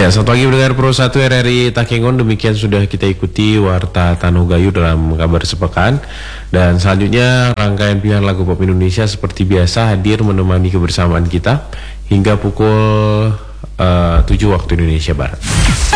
Ya, selamat pagi pendengar Pro 1 RRI Takengon. Demikian sudah kita ikuti Warta Tanogayu dalam kabar sepekan. Dan selanjutnya rangkaian pilihan lagu pop Indonesia seperti biasa hadir menemani kebersamaan kita hingga pukul 7 waktu Indonesia Barat.